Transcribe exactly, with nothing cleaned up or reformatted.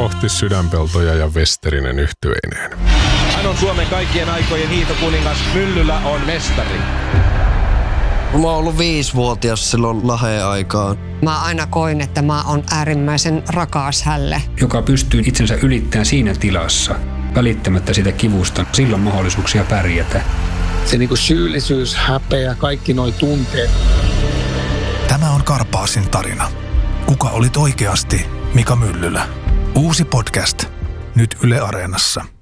kohti Sydänpeltoja ja Westerinen yhtyeineen. Hän on Suomen kaikkien aikojen hiihtokuningas. Myllylä on mestari. Mä oon ollut viisivuotias silloin Laheen aikaan. Mä aina koin, että mä oon äärimmäisen rakas hälle. Joka pystyy itsensä ylittämään siinä tilassa, välittämättä sitä kivusta. Silloin mahdollisuuksia pärjätä. Se niinku syyllisyys, häpeä, kaikki noi tunteet. Tämä on Karpaasin tarina. Kuka olit oikeasti Mika Myllylä? Uusi podcast. Nyt Yle Areenassa.